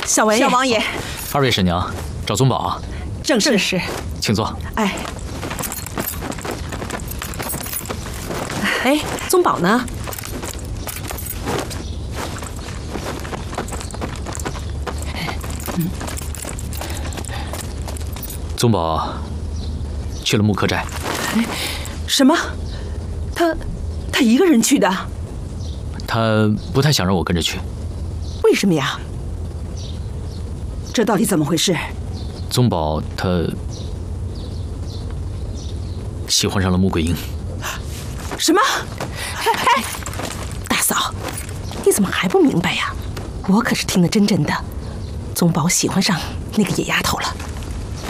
小王爷， 小王爷， 二位婶娘，找宗保啊？ 正是， 请坐。 哎， 哎，宗保呢？ 宗保去了木柯寨。 什么？他一个人去的？ 他不太想让我跟着去。 为什么呀？这到底怎么回事？ 宗保他喜欢上了穆桂英。 什么？ 哎，大嫂，你怎么还不明白呀？我可是听得真的，宗保喜欢上那个野丫头了。